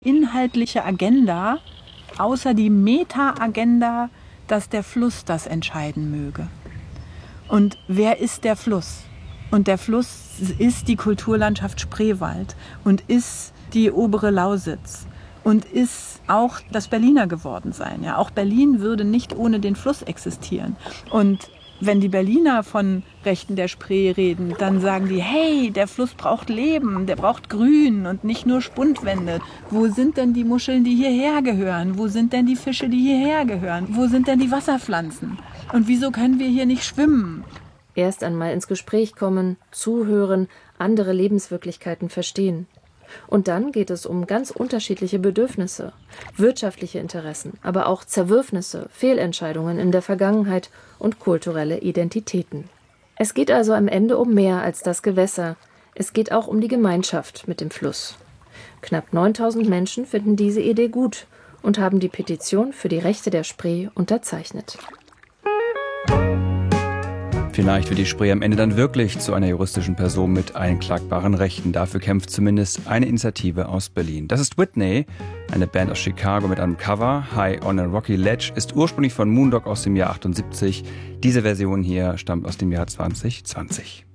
inhaltliche Agenda, außer die Meta-Agenda, dass der Fluss das entscheiden möge. Und wer ist der Fluss? Und der Fluss ist die Kulturlandschaft Spreewald und ist die obere Lausitz und ist auch das Berliner geworden sein. Ja, auch Berlin würde nicht ohne den Fluss existieren. Und wenn die Berliner von Rechten der Spree reden, dann sagen die, hey, der Fluss braucht Leben, der braucht Grün und nicht nur Spundwände. Wo sind denn die Muscheln, die hierher gehören? Wo sind denn die Fische, die hierher gehören? Wo sind denn die Wasserpflanzen? Und wieso können wir hier nicht schwimmen? Erst einmal ins Gespräch kommen, zuhören, andere Lebenswirklichkeiten verstehen. Und dann geht es um ganz unterschiedliche Bedürfnisse, wirtschaftliche Interessen, aber auch Zerwürfnisse, Fehlentscheidungen in der Vergangenheit und kulturelle Identitäten. Es geht also am Ende um mehr als das Gewässer. Es geht auch um die Gemeinschaft mit dem Fluss. Knapp 9.000 Menschen finden diese Idee gut und haben die Petition für die Rechte der Spree unterzeichnet. Vielleicht wird die Spree am Ende dann wirklich zu einer juristischen Person mit einklagbaren Rechten. Dafür kämpft zumindest eine Initiative aus Berlin. Das ist Whitney, eine Band aus Chicago mit einem Cover. High on a Rocky Ledge ist ursprünglich von Moondog aus dem Jahr 78. Diese Version hier stammt aus dem Jahr 2020.